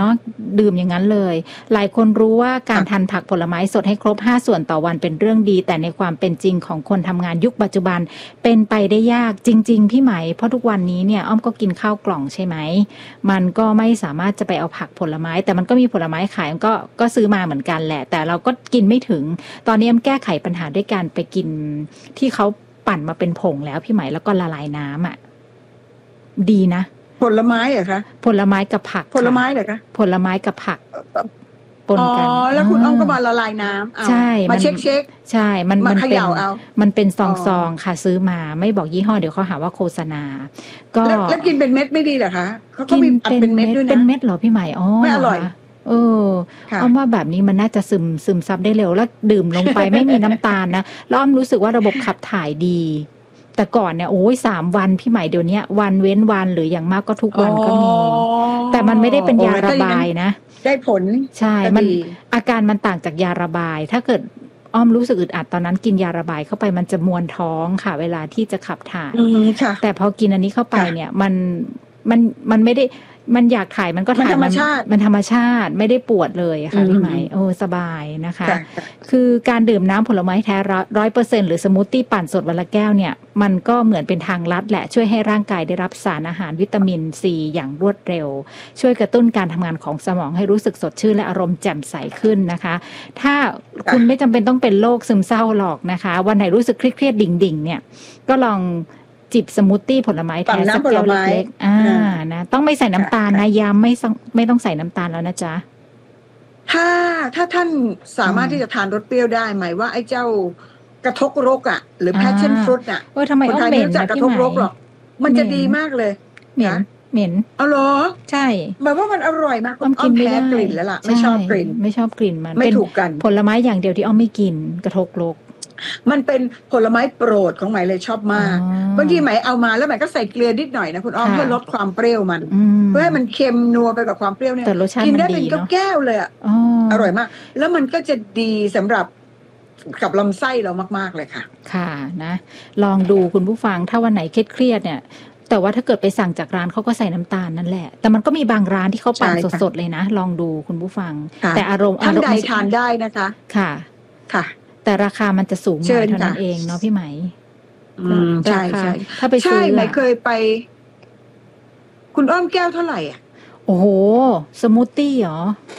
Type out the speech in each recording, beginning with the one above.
นาะดื่มอย่างนั้นเลยหลายคนรู้ว่าการทานผักผลไม้สดให้ครบ5ส่วนต่อวันเป็นเรื่องดีแต่ในความเป็นจริงของคนทำงานยุคปัจจุบันเป็นไปได้ยากจริงๆพี่ไหมเพราะทุกวันนี้เนี่ยอ้อมก็กินข้าวกล่องใช่ไหมมันก็ไม่สามารถจะไปเอาผักผลไม้แต่มันก็มีผลไม้ขายก็ซื้อมาเหมือนกันแหละแต่เราก็กินไม่ถึงตอนนี้อ้อมแก้ไขปัญหาด้วยการไปกินที่เขาปั่นมาเป็นผงแล้วพี่ไหมแล้วก็ละลายน้ำอ่ะดีนะผลไม้เหรอคะผลไม้กับผักผลไม้เหรอคะผลไม้กับผักปนกันแล้วคุณอ้อมก็มาละลายน้ำเอาใช่มาเช็คใช่มันเป็นซองๆค่ะซื้อมาไม่บอกยี่ห้อเดี๋ยวเขาหาว่าโฆษณาก็แล้วกินเป็นเม็ดไม่ดีเหรอคะเขาก็มีอัดเป็นเม็ดด้วยนะเป็นเม็ดเหรอพี่ใหม่ไม่อร่อยอ้อมว่าแบบนี้มันน่าจะซึมซับได้เร็วแล้วดื่มลงไปไม่มีน้ำตาลนะแล้วอ้อมรู้สึกว่าระบบขับถ่ายดีแต่ก่อนเนี่ยโอ้ย3 วันพี่ใหม่เดี๋ยวนี้วันเว้นวันหรืออย่างมากก็ทุกวันก็มีแต่มันไม่ได้เป็นยาระบายนะได้ผลใช่มันอาการมันต่างจากยาระบายถ้าเกิดอ้อมรู้สึกอึดอัดตอนนั้นกินยาระบายเข้าไปมันจะมวนท้องค่ะเวลาที่จะขับถ่ายแต่พอกินอันนี้เข้าไปเนี่ยมันไม่ได้มันอยากถ่ายมันก็ถ่ายมันธรรมชาติไม่ได้ปวดเลยค่ะพี่ไหมสบายนะคะคือการดื่มน้ำผลไม้แท้100%หรือสมูทตี้ปั่นสดวันละแก้วเนี่ยมันก็เหมือนเป็นทางลัดแหละช่วยให้ร่างกายได้รับสารอาหารวิตามินซีอย่างรวดเร็วช่วยกระตุ้นการทำงานของสมองให้รู้สึกสดชื่นและอารมณ์แจ่มใสขึ้นนะคะถ้าคุณไม่จำเป็นต้องเป็นโรคซึมเศร้าหรอกนะคะวันไหนรู้สึกเครียดๆดิ่งๆเนี่ยก็ลองจิบสมูทตี้ผลไม้แท้สักแก้วเล็กๆนะต้องไม่ใส่น้ำตาลนะย้ำไม่ต้องใส่น้ำตาลแล้วนะจ๊ะถ้าท่านสามารถที่จะทานรสเปรี้ยวได้หมายว่าไอ้เจ้ากระทกรกอ่ะหรือ passion fruit อ่ะทำไมอ้อมเหม็นจากกระทกรกหรอกมันจะดีมากเลยเหม็นเอาเหรอใช่หมายว่ามันอร่อยมากอ้อมแพ้กลิ่นแล้วล่ะไม่ชอบกลิ่นมันไม่ถูกกันผลไม้อย่างเดียวที่อ้อมไม่กินกระทกรกมันเป็นผลไม้โปรดของไหมเลยชอบมากบางทีไหมเอามาแล้วไหมก็ใส่เกลือนิดหน่อยนะคุณอ้อมเพื่อลดความเปรี้ยวมันเพื่อให้มันเค็มนัวไปกับความเปรี้ยวเนี่ยกินได้เป็นแก้วเลยอ่ะอร่อยมากแล้วมันก็จะดีสำหรับกับลำไส้เรามากๆเลยค่ะค่ะนะลองดูคุณผู้ฟังถ้าวันไหนเครียดเนี่ยแต่ว่าถ้าเกิดไปสั่งจากร้านเขาก็ใส่น้ำตาลนั่นแหละแต่มันก็มีบางร้านที่เขาปั่นสดๆเลยนะลองดูคุณผู้ฟังแต่อารมณ์ท่านใดทานได้นะคะค่ะแต่ราคามันจะสูงหน่อยเท่านั้นเองเนาะพี่ไหมใช่ถ้าไปซื้อไหมเคยไปคุณอ้อมแก้วเท่าไหร่อ่ะโอ้โหสมูทตี้เหรอ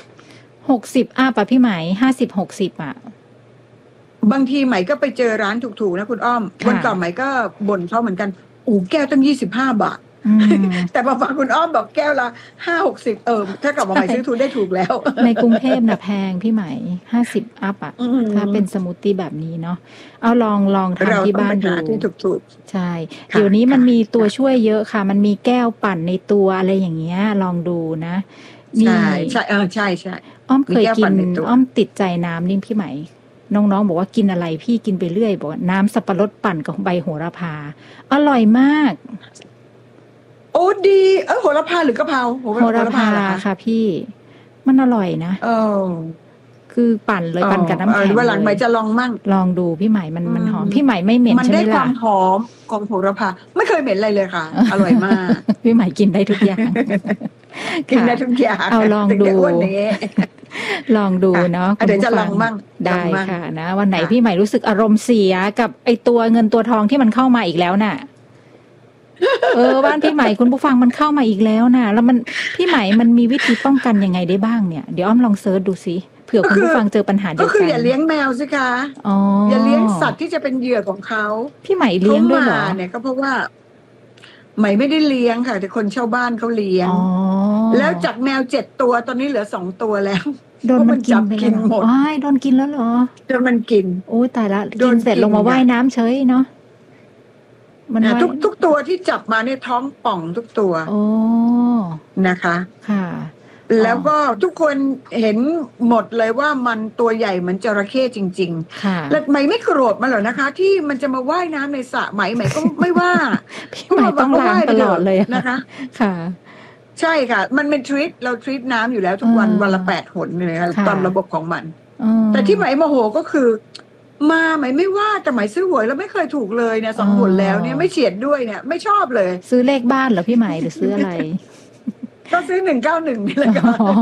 60ป่ะพี่ไหม50-60อ่ะบางทีไหมก็ไปเจอร้านถูกๆนะคุณอ้อมวันก่อนไหมก็บ่นเขาเหมือนกันแก้วตั้ง25 บาทแต่พอฟังคุณอ้อมบอกแก้วละ50-60ถ้ากับว่าไหมซื้อทุนได้ถูกแล้วในกรุงเทพน่ะแพงพี่ไหม50อัพอ่ะถ้าเป็นสมูทตี้แบบนี้เนาะเอาลองทำที่บ้านดูใช่เดี๋ยวนี้มันมีตัวช่วยเยอะค่ะมันมีแก้วปั่นในตัวอะไรอย่างเงี้ยลองดูนะใช่อ้อมเคยกินอ้อมติดใจน้ำนี่พี่ไหมน้องๆบอกว่ากินอะไรพี่กินไปเรื่อยบอกน้ำสับปะรดปั่นกับใบโหระพาอร่อยมากโอ้ดีโหระพาหรือกะเพราโหระพาค่ะพี่มันอร่อยนะคือปั่นเลยปั่นกับน้ำแข็งวันหลังใหม่จะลองมั่งลองดูพี่ใหม่มันหอมพี่ใหม่ไม่เหม็นใช่ไหมล่ะมันได้ความหอมของโหระพาไม่เคยเหม็นอะไรเลยค่ะอร่อยมากพี่ใหม่กินได้ทุกอย่างกินได้ทุกอย่างเอาลองดูลองดูเนาะเดี๋ยวจะลองมั่งได้ค่ะนะวันไหนพี่ใหม่รู้สึกอารมณ์เสียกับไอตัวเงินตัวทองที่มันเข้ามาอีกแล้วน่ะบ้านพี่ใหม่คุณผู้ฟังมันเข้ามาอีกแล้วนะแล้วมันพี่ใหม่มันมีวิธีป้องกันยังไงได้บ้างเนี่ยเดี๋ยวอ้อมลองเซิร์ชดูสิเผื่อคุณผู้ฟังเจอปัญหาเดียวกันก็คืออย่าเลี้ยงแมวสิคะอย่าเลี้ยงสัตว์ที่จะเป็นเหยื่อของเขาพี่ใหม่เลี้ยงด้วยเหรอเนี่ยก็เพราะว่าใหม่ไม่ได้เลี้ยงค่ะแต่คนเช่าบ้านเขาเลี้ยงแล้วจากแมว7 ตัวตอนนี้เหลือ2 ตัวแล้วโดนมันกินหมดโดนกินแล้วเหรอโดนมันกินโอ้ตายละกินเสร็จลงมาว่ายน้ำเฉยเนาะมันทุกตัวที่จับมาเนี่ยท้องป่องทุกตัวนะคะค่ะแล้วก็ทุกคนเห็นหมดเลยว่ามันตัวใหญ่เหมือนจระเข้จริงๆแล้วไหมไม่โกรธมันหรอกนะคะที่มันจะมาว่ายน้ำในสระไหมก็ไม่ว่าพี่ไหมต้องล้างตลอดเลยนะคะค่ะใช่ค่ะมันเป็นเราทรีตน้ำอยู่แล้วทุกวันละ8 หนเลยค่ะตามระบบของมันแต่ที่ไหมโมโหก็คือไหมไม่ว่าแต่ไหมซื้อหวยแล้วไม่เคยถูกเลยเนี่ย2 หนแล้วเนี่ยไม่เฉียดด้วยเนี่ยไม่ชอบเลยซื้อเลขบ้านเหรอพี่ไหมหรือซื้ออะไรก็ซื้อ191นี่แหละค่ะ